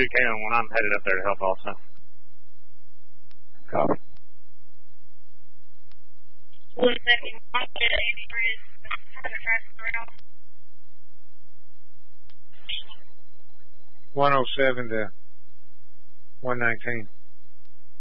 210 when I'm headed up there to help also. Copy. 171, Andy Bridge, further traffic around. 107 to 119.